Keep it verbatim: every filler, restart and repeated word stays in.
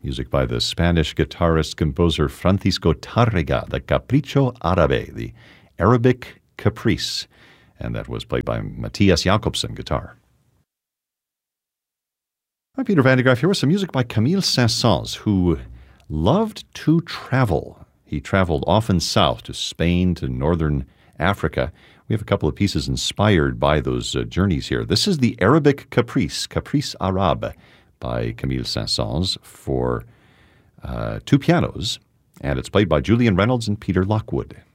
Music by the Spanish guitarist composer Francisco Tárrega, the Capricho Árabe, the Arabic Caprice, and that was played by Matthias Jakobsen, guitar. I'm Peter Van de Graaff here with some music by Camille Saint-Saëns, who loved to travel. He traveled often south to Spain, to northern Africa. We have a couple of pieces inspired by those uh, journeys here. This is the Arabic Caprice, Caprice Arabe, by Camille Saint-Saëns for uh, two pianos, and it's played by Julian Reynolds and Peter Lockwood.